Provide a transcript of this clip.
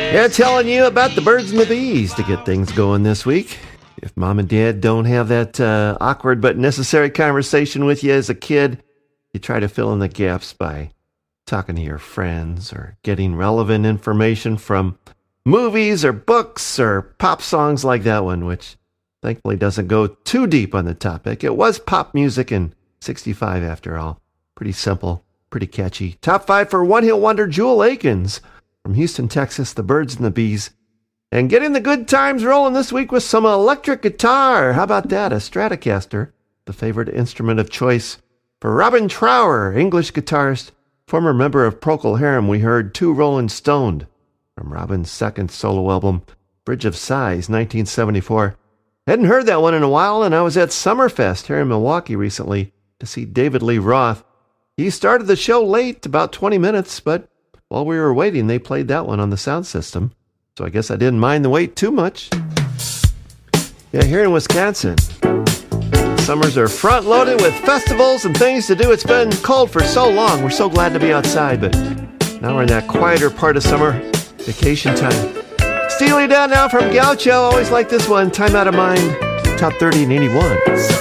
Yeah, telling you about the birds and the bees to get things going this week. If mom and dad don't have that awkward but necessary conversation with you as a kid, you try to fill in the gaps by talking to your friends or getting relevant information from movies or books or pop songs like that one, which thankfully doesn't go too deep on the topic. It was pop music in 65 after all. Pretty simple, pretty catchy. Top 5 for one-hit wonder Jewel Akins. From Houston, Texas, the Birds and the Bees. And getting the good times rolling this week with some electric guitar. How about that? A Stratocaster, the favorite instrument of choice for Robin Trower, English guitarist, former member of Procol Harum. We heard Two Rollin' Stoned from Robin's second solo album, Bridge of Sighs, 1974. Hadn't heard that one in a while, and I was at Summerfest here in Milwaukee recently to see David Lee Roth. He started the show late, about 20 minutes, but while we were waiting, they played that one on the sound system. So I guess I didn't mind the wait too much. Yeah, here in Wisconsin, summers are front-loaded with festivals and things to do. It's been cold for so long. We're so glad to be outside, but now we're in that quieter part of summer, vacation time. Steely Dan now from Gaucho. Always like this one, Time Out of Mind, top 30 in 81.